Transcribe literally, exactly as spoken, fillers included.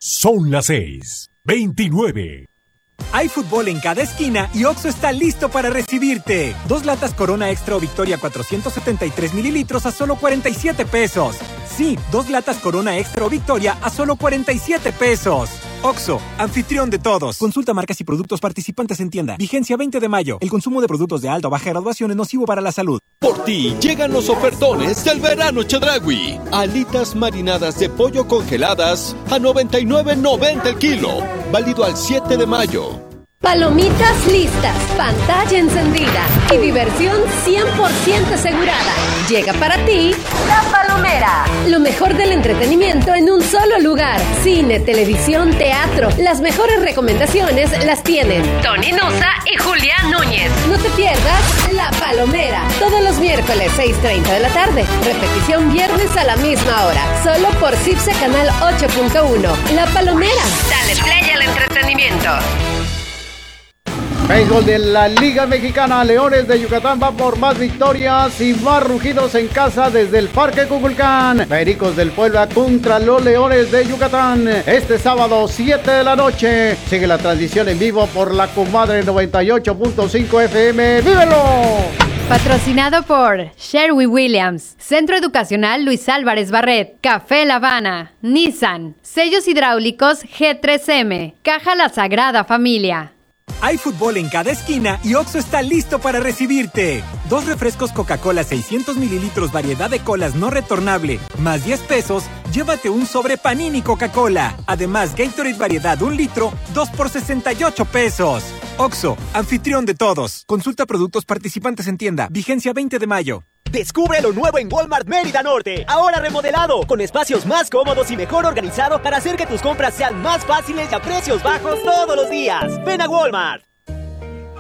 Son las seis, veintinueve. Hay fútbol en cada esquina y Oxxo está listo para recibirte. Dos latas Corona Extra o Victoria cuatrocientos setenta y tres mililitros a solo cuarenta y siete pesos. Sí, dos latas Corona Extra o Victoria a solo cuarenta y siete pesos. Oxxo, anfitrión de todos. Consulta marcas y productos participantes en tienda. Vigencia veinte de mayo. El consumo de productos de alta o baja graduación es nocivo para la salud. Por ti llegan los ofertones del verano Chedraui. Alitas marinadas de pollo congeladas a noventa y nueve noventa el kilo. Válido al siete de mayo. Palomitas listas, pantalla encendida y diversión cien por ciento asegurada. Llega para ti La Palomera. Lo mejor del entretenimiento en un solo lugar. Cine, televisión, teatro. Las mejores recomendaciones las tienen Tony Nusa y Julián Núñez. No te pierdas La Palomera. Todos los miércoles seis treinta de la tarde. Repetición viernes a la misma hora. Solo por Cipse Canal ocho punto uno. La Palomera. Dale play al entretenimiento. Béisbol de la Liga Mexicana. Leones de Yucatán va por más victorias y más rugidos en casa desde el Parque Cuculcán. Pericos del Puebla contra los Leones de Yucatán. Este sábado, siete de la noche. Sigue la transmisión en vivo por la Comadre noventa y ocho punto cinco F M. ¡Vívelo! Patrocinado por Sherwin Williams, Centro Educacional Luis Álvarez Barret, Café La Habana, Nissan, Sellos Hidráulicos G tres M, Caja La Sagrada Familia. Hay fútbol en cada esquina y Oxxo está listo para recibirte. Dos refrescos Coca-Cola seiscientos mililitros variedad de colas no retornable, más diez pesos, llévate un sobre Panini Coca-Cola. Además, Gatorade variedad un litro, dos por sesenta y ocho pesos. Oxxo, anfitrión de todos. Consulta productos participantes en tienda. Vigencia veinte de mayo. Descubre lo nuevo en Walmart Mérida Norte, ahora remodelado, con espacios más cómodos y mejor organizado para hacer que tus compras sean más fáciles y a precios bajos todos los días. ¡Ven a Walmart!